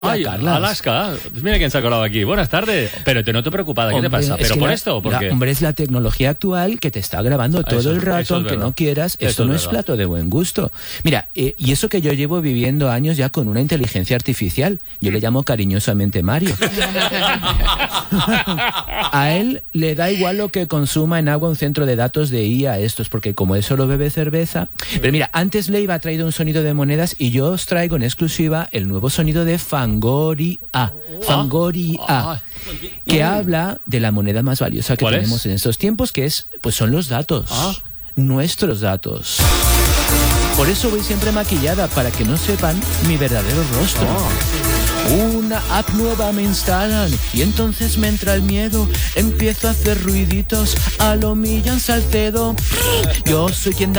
Ay, Carlas. Alaska, mira quién se ha colado aquí. Buenas tardes. Pero te noto preocupada, ¿qué te pasa? ¿Pero por esto o por qué? Hombre, es la tecnología actual que te está grabando todo el rato, aunque no quieras. Esto no es plato de buen gusto. Mira, y eso que yo llevo viviendo años ya con una inteligencia artificial. Yo le llamo cariñosamente Mario. A él le da igual lo que consuma en agua un centro de datos de IA estos, porque como él solo bebe cerveza... Pero mira, antes Leiva ha traído un sonido de monedas y yo os traigo en exclusiva el nuevo sonido de Fangoria, que habla de la moneda más valiosa que tenemos en estos tiempos, que es, pues son los datos, nuestros datos. Por eso voy siempre maquillada, para que no sepan mi verdadero rostro. Una app nueva me instalan y entonces me entra el miedo. Empiezo a hacer ruiditos a lo Millán Salcedo. Yo soy quien da